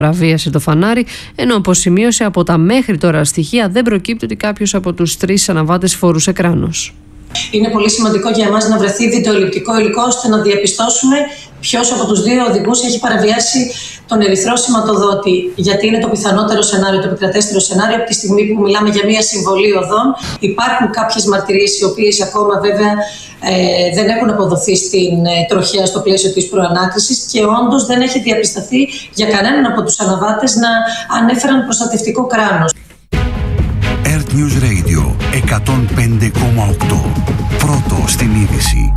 παραβίασε το φανάρι, ενώ όπως σημείωσε από τα μέχρι τώρα στοιχεία δεν προκύπτει ότι κάποιος από τους 3 αναβάτες φορούσε κράνος. Είναι πολύ σημαντικό για εμάς να βρεθεί βιντεοληπτικό υλικό ώστε να διαπιστώσουμε ποιος από τους 2 οδηγούς έχει παραβιάσει τον ερυθρό σηματοδότη. Γιατί είναι το πιθανότερο σενάριο, το επικρατέστερο σενάριο, από τη στιγμή που μιλάμε για μια συμβολή οδών. Υπάρχουν κάποιες μαρτυρίες οι οποίες ακόμα βέβαια δεν έχουν αποδοθεί στην τροχέα στο πλαίσιο της προανάκρισης και όντως δεν έχει διαπιστωθεί για κανέναν από τους αναβάτες να ανέφεραν προστατευτικό κράνος. Earth News Radio 105,8. Πρώτο στην είδηση.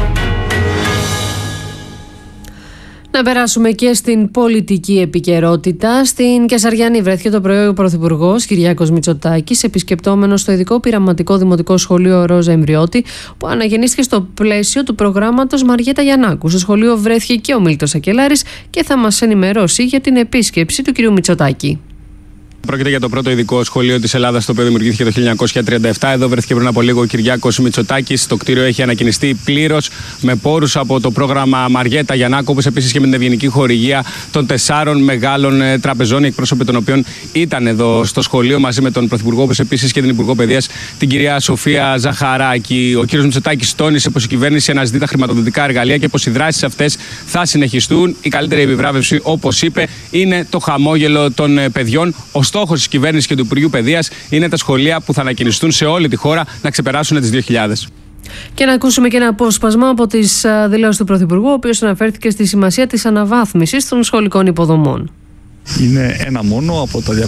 Να περάσουμε και στην πολιτική επικαιρότητα. Στην Κεσαριανή βρέθηκε το πρωί ο Πρωθυπουργός Κυριάκος Μητσοτάκης, επισκεπτόμενος στο ειδικό πειραματικό δημοτικό σχολείο Ρόζα Εμβριώτη, που αναγεννήθηκε στο πλαίσιο του προγράμματος Μαριέτα Γιαννάκου. Στο σχολείο βρέθηκε και ο Μίλτος Ακελάρης και θα μας ενημερώσει για την επίσκεψη του κ. Μητσοτάκη. Πρόκειται για το πρώτο ειδικό σχολείο της Ελλάδας, το οποίο δημιουργήθηκε το 1937. Εδώ βρέθηκε πριν από λίγο ο Κυριάκος Μητσοτάκης. Το κτίριο έχει ανακοινιστεί πλήρως με πόρους από το πρόγραμμα Μαριέτα Γιαννάκου, όπως επίσης και με την ευγενική χορηγία των 4 μεγάλων τραπεζών, οι εκπρόσωποι των οποίων ήταν εδώ στο σχολείο μαζί με τον Πρωθυπουργό, όπως επίσης και την Υπουργό Παιδείας, την κυρία Σοφία Ζαχαράκη. Ο κ. Μητσοτάκης τόνισε πως η κυβέρνηση αναζητεί τα χρηματοδοτικά εργαλεία και πως οι δράσεις αυτές θα συνεχιστούν. Η καλύτερη επιβράβευση, όπως είπε, είναι το χαμόγελο των παιδιών. Ο στόχος της κυβέρνησης και του Υπουργείου Παιδείας είναι τα σχολεία που θα ανακοινιστούν σε όλη τη χώρα να ξεπεράσουν τις 2.000. Και να ακούσουμε και ένα απόσπασμα από τις δηλώσεις του Πρωθυπουργού, ο οποίος αναφέρθηκε στη σημασία της αναβάθμισης των σχολικών υποδομών. Είναι ένα μόνο από τα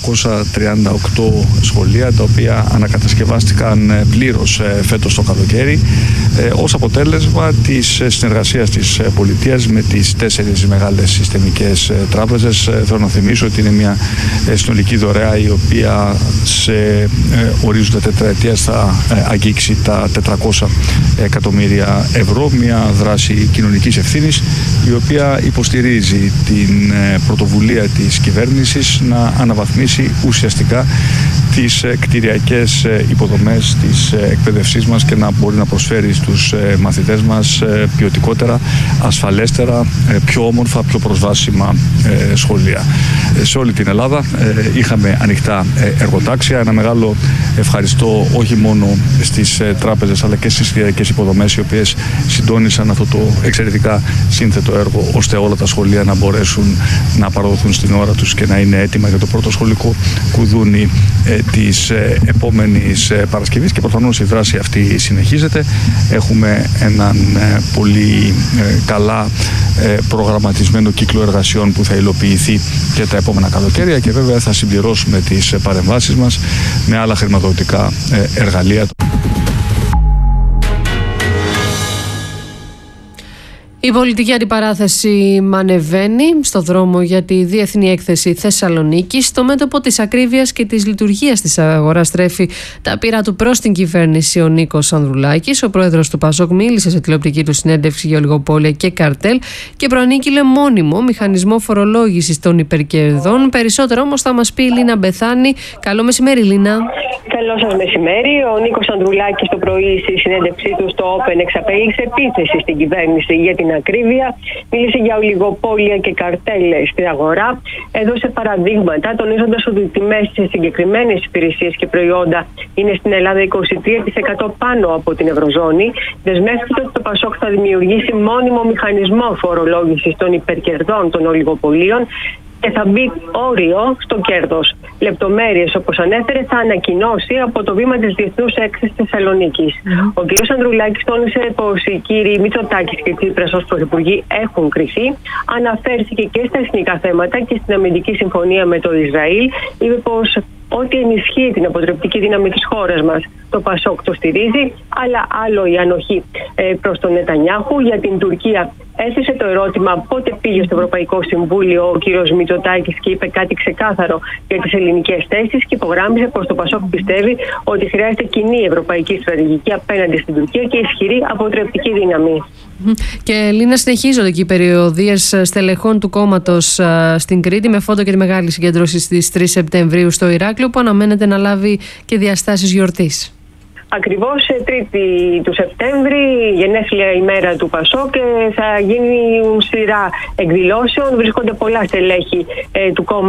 238 σχολεία τα οποία ανακατασκευάστηκαν πλήρως φέτος το καλοκαίρι ως αποτέλεσμα της συνεργασίας της πολιτείας με τις 4 μεγάλες συστημικές τράπεζες. Θέλω να θυμίσω ότι είναι μια συνολική δωρεά η οποία σε ορίζοντα τετραετίας θα αγγίξει τα 400 εκατομμύρια ευρώ. Μια δράση κοινωνικής ευθύνης η οποία υποστηρίζει την πρωτοβουλία της κυβέρνησης να αναβαθμίσει ουσιαστικά τις κτηριακές υποδομές της εκπαίδευσής μας και να μπορεί να προσφέρει στους μαθητές μας ποιοτικότερα, ασφαλέστερα, πιο όμορφα, πιο προσβάσιμα σχολεία. Σε όλη την Ελλάδα είχαμε ανοιχτά εργοτάξια. Ένα μεγάλο ευχαριστώ όχι μόνο στις τράπεζες αλλά και στις κτηριακές υποδομές, οι οποίες συντόνισαν αυτό το εξαιρετικά σύνθετο έργο ώστε όλα τα σχολεία να μπορέσουν να παραδοθούν στην ώρα τους και να είναι έτοιμα για το πρώτο σχολικό κουδούνι της επόμενης Παρασκευής. Και προφανώς η δράση αυτή συνεχίζεται. Έχουμε έναν πολύ καλά προγραμματισμένο κύκλο εργασιών που θα υλοποιηθεί και τα επόμενα καλοκαίρια και βέβαια θα συμπληρώσουμε τις παρεμβάσεις μας με άλλα χρηματοδοτικά εργαλεία. Η πολιτική αντιπαράθεση μανεβαίνει στο δρόμο για τη Διεθνή Έκθεση Θεσσαλονίκη. Στο μέτωπο της ακρίβειας και της λειτουργίας της αγοράς στρέφει τα πείρα του προς την κυβέρνηση ο Νίκος Ανδρουλάκης. Ο πρόεδρος του ΠΑΣΟΚ μίλησε σε τηλεοπτική του συνέντευξη για ολιγοπόλια και καρτέλ και προανήγγειλε μόνιμο μηχανισμό φορολόγησης των υπερκερδών. Περισσότερο όμως θα μας πει η Λίνα Μπεθάνη. Καλό μεσημέρι, Λίνα. Καλό σας μεσημέρι. Ο Νίκος Ανδρουλάκης το πρωί στη συνέντευξή του στο Open εξαπέλυσε επίθεση στην κυβέρνηση για την ακρίβεια. Μίλησε για ολιγοπόλια και καρτέλ στην αγορά. Έδωσε παραδείγματα, τονίζοντας ότι οι τιμές σε συγκεκριμένες υπηρεσίες και προϊόντα είναι στην Ελλάδα 23% πάνω από την Ευρωζώνη. Δεσμεύτηκε ότι το ΠΑΣΟΚ θα δημιουργήσει μόνιμο μηχανισμό φορολόγησης των υπερκερδών των ολιγοπολίων και θα μπει όριο στο κέρδος. Λεπτομέρειες, όπως ανέφερε, θα ανακοινώσει από το βήμα της Διεθνούς Έκθεσης Θεσσαλονίκης. Ο κ. Ανδρουλάκης τόνισε πως οι κύριοι Μητσοτάκης και Τσίπρας ως πρωθυπουργοί έχουν κριθεί. Αναφέρθηκε και στα εθνικά θέματα και στην αμυντική συμφωνία με το Ισραήλ. Είπε πως ό,τι ενισχύει την αποτρεπτική δύναμη της χώρας μας, το ΠΑΣΟΚ το στηρίζει, αλλά άλλο η ανοχή προς τον Νετανιάχου. Για την Τουρκία έθεσε το ερώτημα πότε πήγε στο Ευρωπαϊκό Συμβούλιο ο κ. Μητσοτάκης και είπε κάτι ξεκάθαρο για τις ελληνικές θέσεις και υπογράμμισε πως το ΠΑΣΟΚ πιστεύει ότι χρειάζεται κοινή ευρωπαϊκή στρατηγική απέναντι στην Τουρκία και ισχυρή αποτρεπτική δύναμη. Και Λίνα, συνεχίζονται και οι περιοδίες στελεχών του κόμματος στην Κρήτη με φόντο και τη μεγάλη συγκέντρωση στις 3 Σεπτεμβρίου στο Ηράκλειο, που αναμένεται να λάβει και διαστάσεις γιορτής. Ακριβώς 3η του Σεπτέμβρη, γενέθλια ημέρα του ΠΑΣΟΚ, και θα γίνει σειρά εκδηλώσεων. Βρίσκονται πολλά στελέχη του κόμματος